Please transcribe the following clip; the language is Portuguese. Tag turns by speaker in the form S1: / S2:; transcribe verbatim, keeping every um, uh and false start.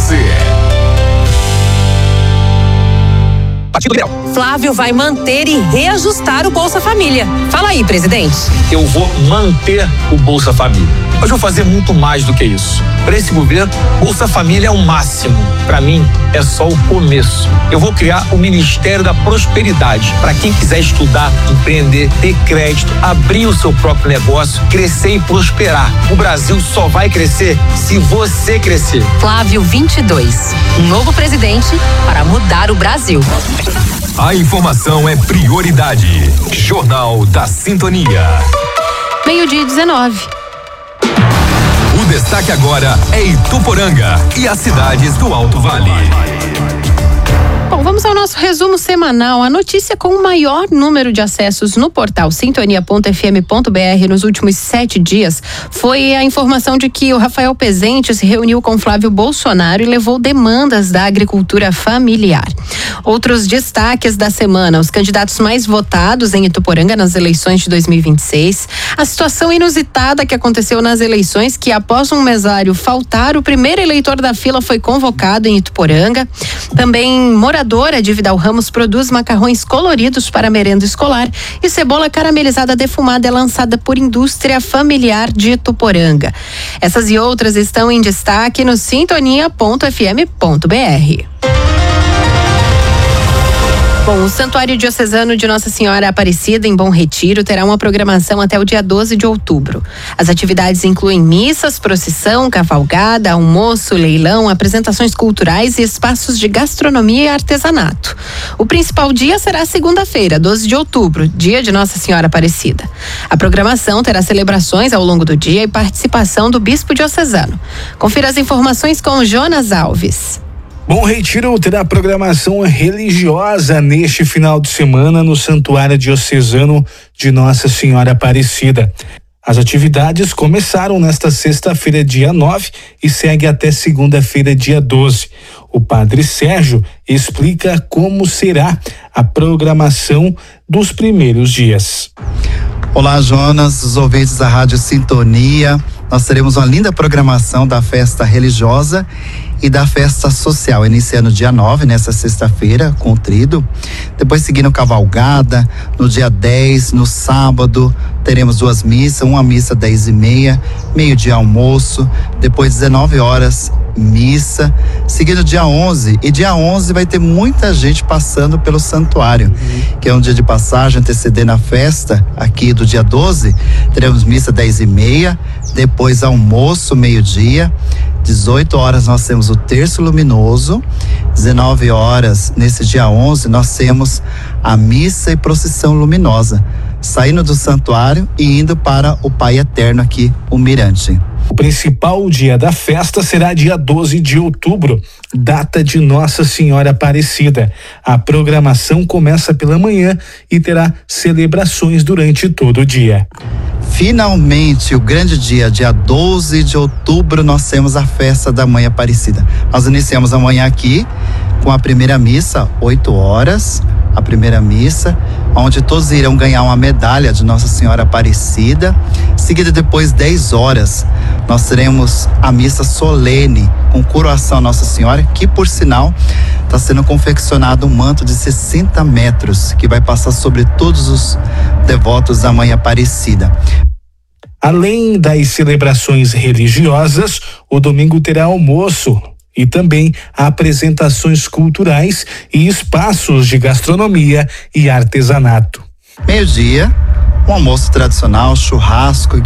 S1: você.
S2: Partido Liberal.
S3: Flávio vai manter e reajustar o Bolsa Família. Fala aí, presidente.
S4: Eu vou manter o Bolsa Família. Mas vou fazer muito mais do que isso. Para esse governo, Bolsa Família é o máximo. Para mim, é só o começo. Eu vou criar o Ministério da Prosperidade. Para quem quiser estudar, empreender, ter crédito, abrir o seu próprio negócio, crescer e prosperar. O Brasil só vai crescer se você crescer.
S3: Flávio vinte e dois. Um novo presidente para mudar o Brasil.
S1: A informação é prioridade. Jornal da Sintonia.
S3: Meio-dia e dezenove.
S1: O destaque agora é Ituporanga e as cidades do Alto Vale.
S3: Bom, vamos ao nosso resumo semanal. A notícia com o maior número de acessos no portal sintonia ponto f m ponto b r nos últimos sete dias foi a informação de que o Rafael Pezente se reuniu com Flávio Bolsonaro e levou demandas da agricultura familiar. Outros destaques da semana: os candidatos mais votados em Ituporanga nas eleições de dois mil e vinte e seis, a situação inusitada que aconteceu nas eleições, que após um mesário faltar, o primeiro eleitor da fila foi convocado em Ituporanga. Também moradores Moradora de Vidal Ramos produz macarrões coloridos para merenda escolar e cebola caramelizada defumada é lançada por indústria familiar de Ituporanga. Essas e outras estão em destaque no sintonia ponto f m ponto b r. Bom, o Santuário Diocesano de Nossa Senhora Aparecida, em Bom Retiro, terá uma programação até o dia doze de outubro. As atividades incluem missas, procissão, cavalgada, almoço, leilão, apresentações culturais e espaços de gastronomia e artesanato. O principal dia será segunda-feira, doze de outubro, dia de Nossa Senhora Aparecida. A programação terá celebrações ao longo do dia e participação do Bispo Diocesano. Confira as informações com Jonas Alves.
S5: Bom Retiro terá programação religiosa neste final de semana no Santuário Diocesano de Nossa Senhora Aparecida. As atividades começaram nesta sexta-feira, dia nove, e segue até segunda-feira, dia doze. O padre Sérgio explica como será a programação dos primeiros dias.
S6: Olá, Jonas, os ouvintes da Rádio Sintonia. Nós teremos uma linda programação da festa religiosa e da festa social, iniciando dia nove, nessa sexta-feira, com o trido. Depois seguindo cavalgada, no dia dez, no sábado, teremos duas missas, uma missa dez e meia, meio-dia almoço, depois dezenove horas, missa, seguindo dia onze, e dia onze vai ter muita gente passando pelo santuário, uhum. que é um dia de passagem, antecedendo a festa, aqui do dia doze, teremos missa dez e meia, depois almoço, meio-dia, dezoito horas nós temos o terço luminoso, dezenove horas, nesse dia onze, nós temos a missa e procissão luminosa, saindo do santuário e indo para o Pai Eterno aqui, o Mirante.
S5: O principal dia da festa será dia doze de outubro, data de Nossa Senhora Aparecida. A programação começa pela manhã e terá celebrações durante todo o dia.
S6: Finalmente, o grande dia, dia doze de outubro, nós temos a festa da Mãe Aparecida. Nós iniciamos amanhã aqui com a primeira missa, oito horas, a primeira missa, onde todos irão ganhar uma medalha de Nossa Senhora Aparecida. Seguida, depois, dez horas, nós teremos a missa solene com coroação a Nossa Senhora, que, por sinal, está sendo confeccionado um manto de sessenta metros, que vai passar sobre todos os devotos da Mãe Aparecida.
S5: Além das celebrações religiosas, o domingo terá almoço e também apresentações culturais e espaços de gastronomia e artesanato.
S6: Meio-dia, um almoço tradicional, churrasco